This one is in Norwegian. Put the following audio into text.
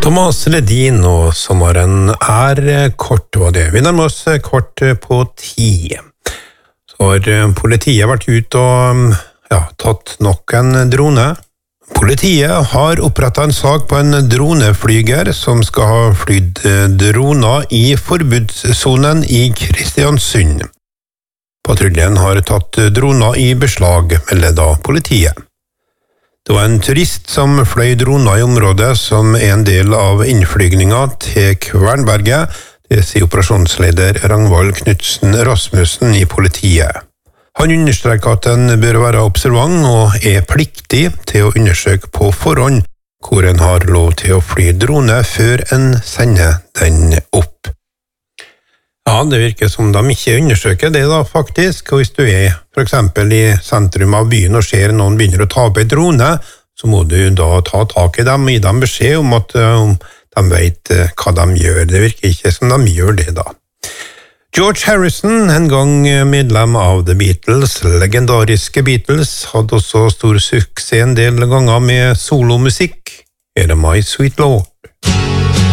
Thomas Ledin og sommeren kort, var det. Vi nærmer oss kort på 10. Så har politiet vært ute og tatt nok en drone. Politiet har opprettet en sak på en droneflyger som skal ha flydd droner i forbudszonen i Kristiansund. Patruljen har tatt droner i beslag, melder da politiet. Det var en turist som fløy droner i området som en del av innflygninga til Kvernberget, det sier operasjonsleder Ragnvald Knudsen Rasmussen i politiet. Han understreker at en bør være observant og pliktig til å undersøke på forhånd hvor en har lov til å fly drone før en sender den opp. Ja, det virker som de ikke undersøker det da, faktisk. Og hvis du for eksempel i sentrum av byen og ser noen begynner å ta opp en drone, så må du da ta tak i dem og gi dem beskjed om at de vet hva de gjør. Det virker ikke som de gjør det da. George Harrison, en gang medlem av The Beatles, legendariske Beatles, hadde også stor suksess en del ganger med solomusikk. Here My Sweet Lord.